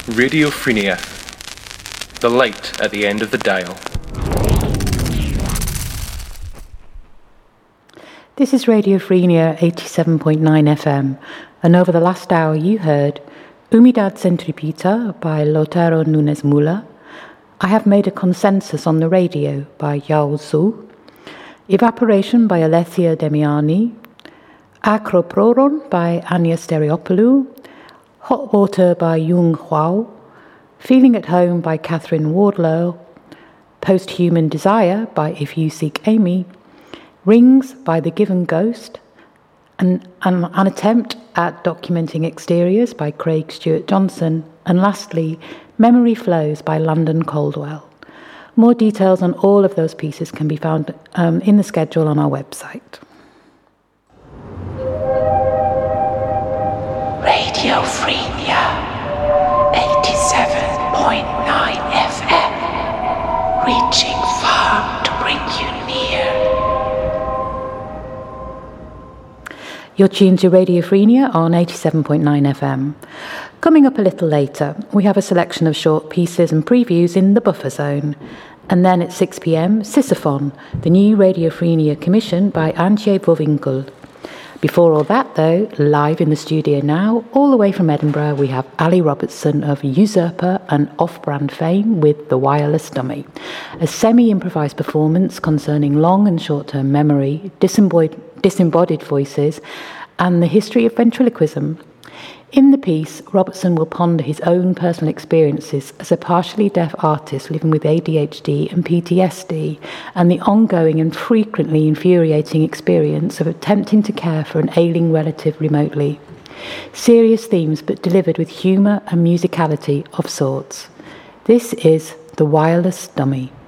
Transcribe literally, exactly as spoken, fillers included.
Radiophrenia, the light at the end of the dial. This is Radiophrenia eighty-seven point nine F M, and over the last hour you heard Umidad Centripeta by Lautaro Nunes Mula, I Have Made a Consensus on the Radio by Yao Zhu, Evaporation by Alessia Demiani, Acroproron by Anya Stereopoulou, Hot Water by Yung Huao, Feeling at Home by Catherine Wardlow, Posthuman Desire by If You Seek Amy, Rings by The Given Ghost, an, an, an attempt at documenting exteriors by Craig Stewart Johnson, and lastly, Memory Flows by Landon Caldwell. More details on all of those pieces can be found um, in the schedule on our website. Radiophrenia eighty-seven point nine F M, reaching far to bring you near. You're tuned to Radiophrenia on eighty-seven point nine F M. Coming up a little later, we have a selection of short pieces and previews in the buffer zone. And then at six p.m, Sisyphon, the new Radiophrenia commission by Antje Bovinkel. Before all that, though, live in the studio now, all the way from Edinburgh, we have Ali Robertson of Usurper and Off-Brand fame with The Wireless Dummy, a semi-improvised performance concerning long and short-term memory, disembodied, disembodied voices, and the history of ventriloquism. In the piece, Robertson will ponder his own personal experiences as a partially deaf artist living with A D H D and P T S D, and the ongoing and frequently infuriating experience of attempting to care for an ailing relative remotely. Serious themes, but delivered with humour and musicality of sorts. This is The Wireless Dummy.